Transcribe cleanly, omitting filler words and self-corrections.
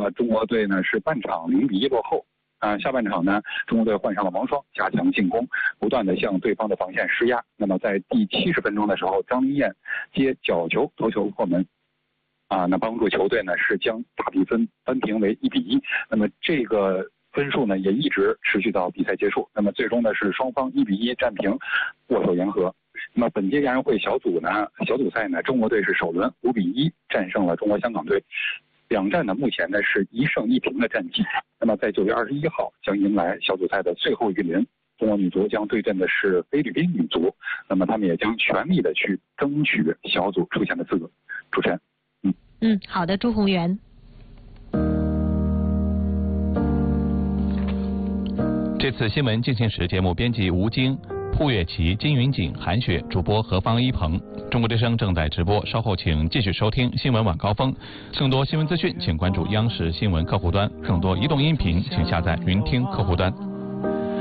么中国队呢是半场0-1落后。下半场呢，中国队换上了王霜，加强进攻，不断的向对方的防线施压。那么在第70分钟的时候，张琳艳接角球头球破门，那帮助球队呢是将大比分扳平为1-1。那么这个分数呢也一直持续到比赛结束。那么最终呢是双方1-1战平，握手言和。那么本届亚运会小组赛呢，中国队是首轮5-1战胜了中国香港队。两战呢，目前呢是1胜1平的战绩。那么在9月21号将迎来小组赛的最后一轮，中国女足将对阵的是菲律宾女足。那么他们也将全力的去争取小组出线的资格。主持人， 好的，朱宏元。 这次新闻进行时节目编辑吴京、傅月琪、金云锦、韩雪，主播何方一鹏。中国之声正在直播，稍后请继续收听新闻晚高峰。更多新闻资讯，请关注央视新闻客户端；更多移动音频，请下载云听客户端。